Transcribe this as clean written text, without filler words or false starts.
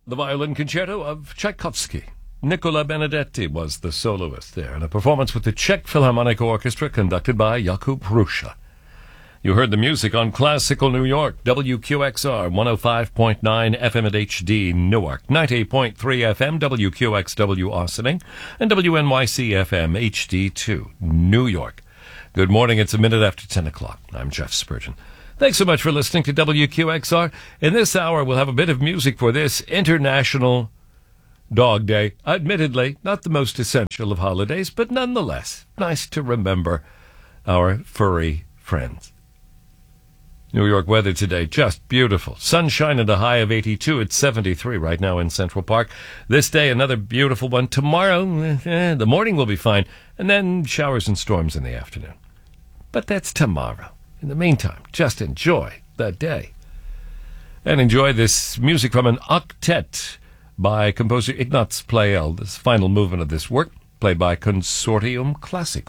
The violin concerto of Tchaikovsky. Nicola Benedetti was the soloist there in a performance with the Czech Philharmonic Orchestra conducted by Jakub Hrusa. You heard the music on Classical New York, WQXR 105.9 FM at HD Newark, 98.3 FM WQXW Austining, and WNYC FM HD2 New York. Good morning. It's a minute after 10 o'clock. I'm Jeff Spurgeon. Thanks so much for listening to WQXR. In this hour, we'll have a bit of music for this International Dog Day. Admittedly, not the most essential of holidays, but nonetheless, nice to remember our furry friends. New York weather today, just beautiful. Sunshine and a high of 82. It's 73 right now in Central Park. This day, another beautiful one. Tomorrow, the morning will be fine, and then showers and storms in the afternoon. But that's tomorrow. In the meantime, just enjoy the day. And enjoy this music from an octet by composer Ignaz Pleyel, this final movement of this work, played by Consortium Classico.